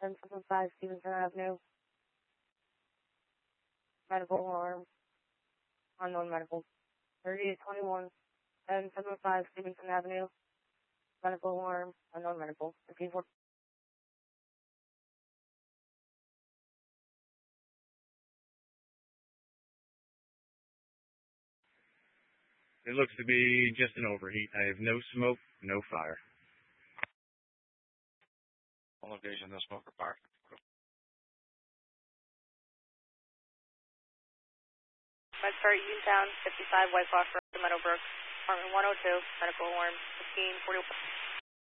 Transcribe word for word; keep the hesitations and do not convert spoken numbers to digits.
ten seventy-five Stevenson Avenue. Medical alarm. Unknown medical. thirty-eight twenty-one. ten seventy-five Stevenson Avenue. Medical alarm. Unknown medical. fifteen four. It looks to be just an overheat. I have no smoke, no fire. Elevation, no smoke or fire. MedStar Uniontown, fifty-five White Fox Road, Meadowbrook, apartment one oh two, medical alarm, fifteen forty-one.